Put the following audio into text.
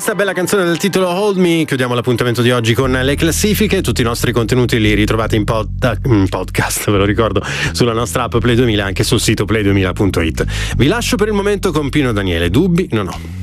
questa bella canzone del titolo Hold Me chiudiamo l'appuntamento di oggi con le classifiche. Tutti i nostri contenuti li ritrovate in podcast, ve lo ricordo, sulla nostra app Play 2000 e anche sul sito play2000.it. Vi lascio per il momento con Pino Daniele. Dubbi non ho.